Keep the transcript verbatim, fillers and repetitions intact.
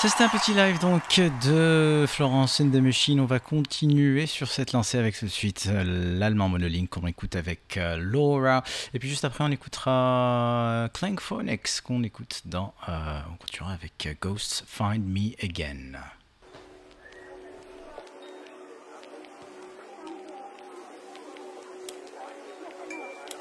Ça c'était un petit live donc de Florence and the Machine. On va continuer sur cette lancée avec tout de suite euh, l'allemand Monolink qu'on écoute avec euh, Laura. Et puis juste après on écoutera Klangphonics qu'on écoute dans... Euh, on continuera avec euh, Ghosts Find Me Again.